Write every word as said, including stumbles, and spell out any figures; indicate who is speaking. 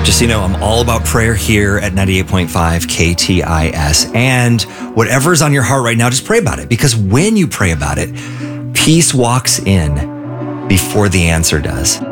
Speaker 1: Just so you know, I'm all about prayer here at ninety-eight point five K T I S. And whatever's on your heart right now, just pray about it. Because when you pray about it, peace walks in before the answer does.